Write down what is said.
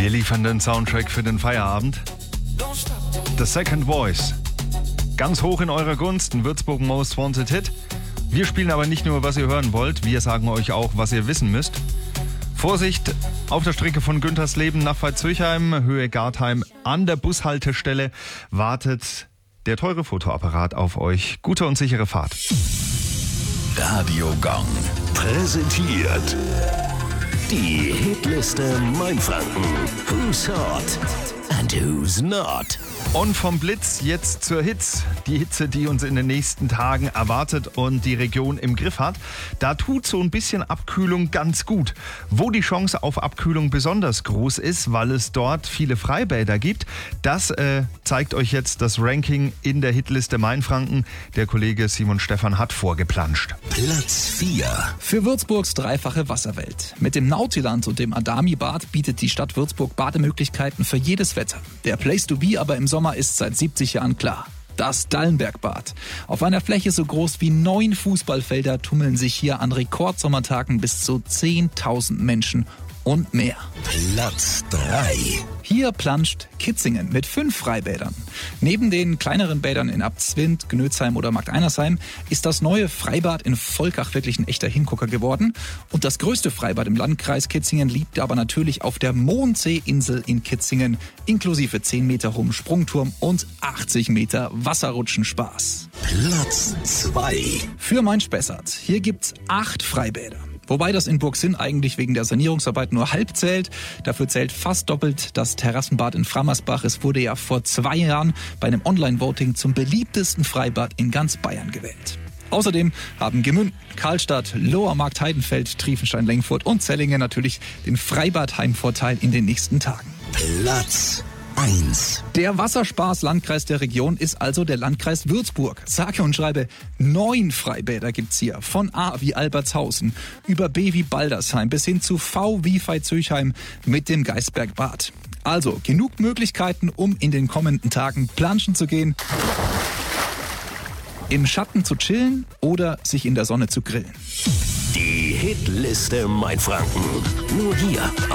Wir liefern den Soundtrack für den Feierabend. The Second Voice. Ganz hoch in eurer Gunst, ein Würzburg Most Wanted Hit. Wir spielen aber nicht nur, was ihr hören wollt, wir sagen euch auch, was ihr wissen müsst. Vorsicht, auf der Strecke von Güntersleben nach Waldshöchheim, Höhe Gartheim, an der Bushaltestelle wartet der teure Fotoapparat auf euch. Gute und sichere Fahrt. Radio Gong präsentiert die Hitliste Mainfranken. Who's hot and who's not? Und vom Blitz jetzt zur Hitze. Die Hitze, die uns in den nächsten Tagen erwartet und die Region im Griff hat. Da tut so ein bisschen Abkühlung ganz gut. Wo die Chance auf Abkühlung besonders groß ist, weil es dort viele Freibäder gibt, das zeigt euch jetzt das Ranking in der Hitliste Mainfranken. Der Kollege Simon Stephan hat vorgeplanscht. Platz 4. Für Würzburgs dreifache Wasserwelt. Mit dem Nautiland und dem Adami-Bad bietet die Stadt Würzburg Bademöglichkeiten für jedes Wetter. Der Place to be aber im Sommer ist seit 70 Jahren klar. Das Dallenbergbad. Auf einer Fläche so groß wie 9 Fußballfelder tummeln sich hier an Rekordsommertagen bis zu 10.000 Menschen und mehr. Platz 3. Hier planscht Kitzingen mit 5 Freibädern. Neben den kleineren Bädern in Abtswind, Gnötzheim oder Markteinersheim ist das neue Freibad in Volkach wirklich ein echter Hingucker geworden. Und das größte Freibad im Landkreis Kitzingen liegt aber natürlich auf der Mondsee-Insel in Kitzingen, inklusive 10 Meter hohem Sprungturm und 80 Meter Wasserrutschenspaß. Platz 2. Für Main-Spessart. Hier gibt's 8 Freibäder. Wobei das in Burgsinn eigentlich wegen der Sanierungsarbeit nur halb zählt. Dafür zählt fast doppelt das Terrassenbad in Frammersbach. Es wurde ja vor 2 Jahren bei einem Online-Voting zum beliebtesten Freibad in ganz Bayern gewählt. Außerdem haben Gemünden, Karlstadt, Loher Markt-Heidenfeld, Triefenstein-Lengfurt und Zellingen natürlich den Freibad-Heimvorteil in den nächsten Tagen. Platz 1. Der Wasserspaß-Landkreis der Region ist also der Landkreis Würzburg. Sage und schreibe, 9 Freibäder gibt's hier. Von A wie Albertshausen, über B wie Baldersheim bis hin zu V wie Veitshöchheim mit dem Geisbergbad. Also genug Möglichkeiten, um in den kommenden Tagen planschen zu gehen, im Schatten zu chillen oder sich in der Sonne zu grillen. Die Hitliste Mainfranken. Nur hier